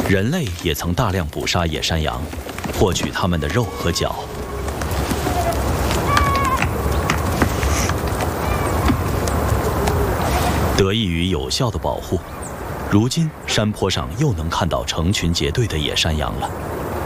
人类也曾大量捕杀野山羊，获取它们的肉和角。得益于有效的保护，如今山坡上又能看到成群结队的野山羊了。